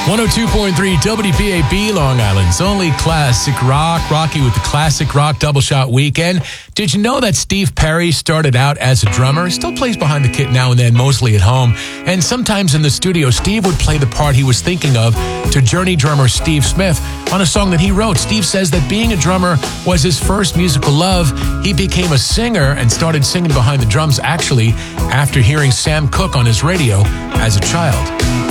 102.3 WPAB, Long Island's only classic rock. Rocky with the classic rock double shot weekend. Did you know that Steve Perry started out as a drummer? Still plays behind the kit now and then, mostly at home. And sometimes in the studio, Steve would play the part he was thinking of to Journey drummer Steve Smith on a song that he wrote. Steve says that being a drummer was his first musical love. He became a singer and started singing behind the drums, actually, after hearing Sam Cooke on his radio as a child.